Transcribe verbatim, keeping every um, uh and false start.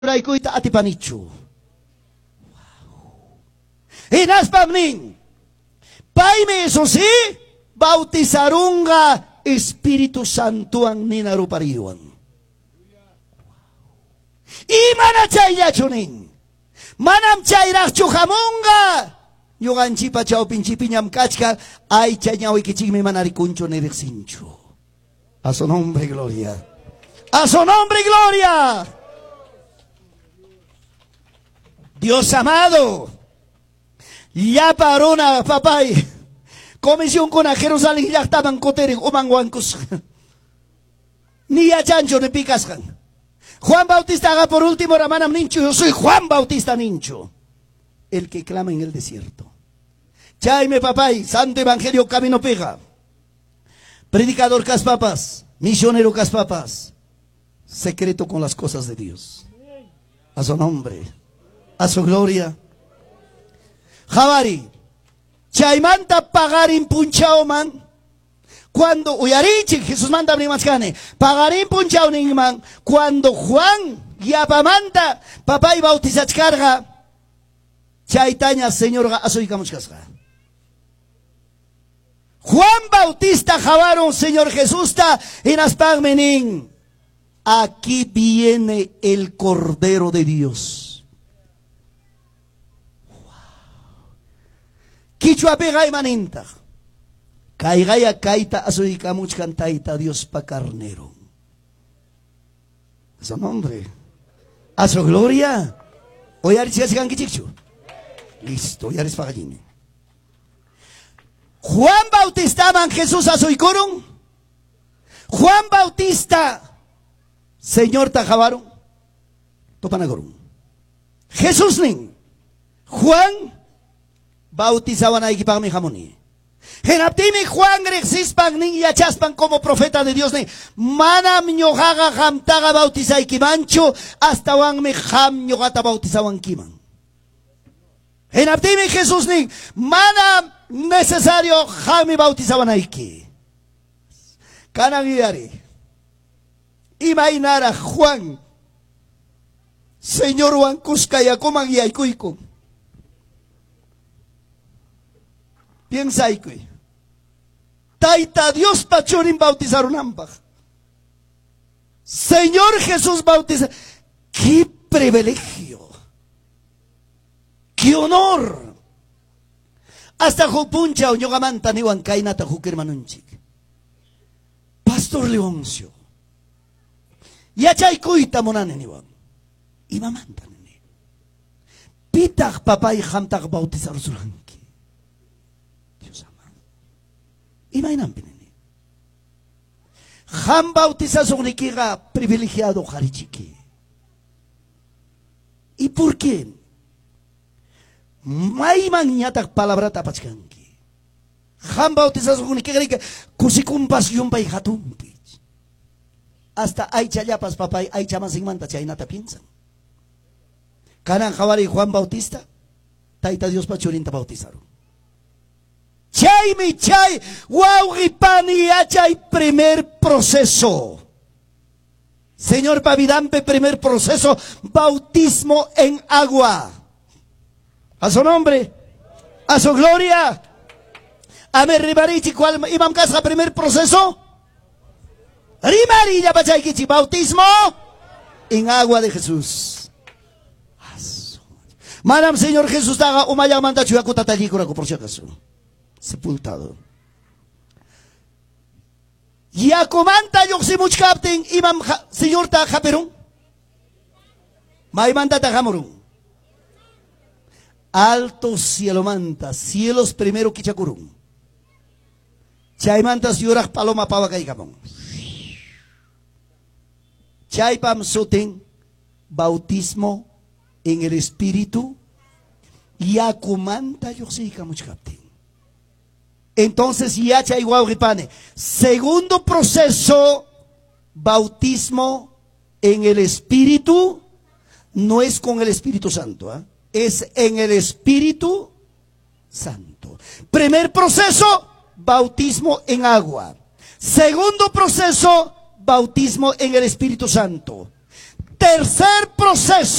Raikuita atipanichu. Inaspamnin. Paime eso sí, bautizarunga Espíritu Santo ang ninarupariwan. Imana chayachunin. Manam chayrachchu hamunga. Yugan chipa chao pinchipi ñam kachka. Ay chañawi kichigme manarikuncho nerexincho. A su nombre gloria. A su nombre gloria. Dios amado. Ya paró una papay. Comisión con a Jerusalén ya estaban coteren umanguancos. Ni a chancho ni picascan. Juan Bautista haga por último ramanam nincho. Yo soy Juan Bautista nincho. El que clama en el desierto. Chaime papay, santo evangelio camino pega. Predicador caspapas, misionero caspapas. Secreto con las cosas de Dios. A su nombre. A su gloria. Javari. Chaimanta pagarin punchao man. Cuando uyarichi, Jesús manda ni mascane. Pagarin punchao ni man. Cuando Juan yapamanta papá y bautizach carga. Chaitaña señor asoikamuchkasga. Juan Bautista javaron Señor Jesús ta en aspagmenin. Aquí viene el Cordero de Dios. Kichwa pegay maninta. Kaigaya kaita asoikamuchkan taita Dios pa carnero. A su nombre. A su gloria. Oyaris yasigan kichichu. Listo, oyaris pagallini. Juan Bautista man Jesús asoikoron. Juan Bautista Señor tajabaron. Topanagoron. Jesús nin. Juan bautizaban a equipar mi jamoni. Genaptimi Juan rexispan nin y achaspan como profeta de Dios nin. Manam ñojaga jamtaga bautiza ikimancho. Hasta wan me jam ñogata bautizaban kiman. Genaptimi Jesús nin. Manam necesario jami bautizaban a iki. Canaguyari. Imaginara Juan. Señor Juan Cuscaya coman y aikuiko. Piensa aikuy. Taita Dios pachorin bautizaron ambas. Señor Jesús bautiza. ¡Qué privilegio! ¡Qué honor! Hasta Jopuncha o Yogamanta ni Wankainata Jukermanunchik. Pastor Leoncio. Yachaykuita monaneniwan. Imamanta nene. Pitag papay hamtag bautizar zulanki. Dios amado. Imainan pinene. Ham bautizar zunikiga privilegiado jarichiki. ¿Y por qué? Maiman ñatak palabra tapachkanki. Ham bautizar zunikiga kusikumpas yumpay hatumpi. Hasta hay chayapas papay, hay chamas sin manta, chaynata piensan. Canan Javari Juan Bautista, taita Dios pachurinta bautizaron. Chay mi chay, wow ripani chay primer proceso. Señor Pavidampe, primer proceso, bautismo en agua. A su nombre, a su gloria. A ver, Ribarichi, ¿cuál imam casa primer proceso? Rimarilla Pachaykichi, bautismo en agua de Jesús. Manam Señor Jesús daga umaya manda chuyakuta tallicuraco por si acaso. Sepultado. Yakumanta yoximuch captain imam Señor ta japerun. Maimanta ta jamurun. Alto cielo manta, cielos primero kichacurun. Chaimanta siurak paloma pawa kaikamon. Chaipam soten bautismo en el Espíritu y acumanta yoxika muchkapten. Entonces ya chay guauripane. Segundo proceso, bautismo en el Espíritu, no es con el Espíritu Santo, ¿eh? Es en el Espíritu Santo. Primer proceso, bautismo en agua. Segundo proceso, bautismo en el Espíritu Santo. Tercer proceso.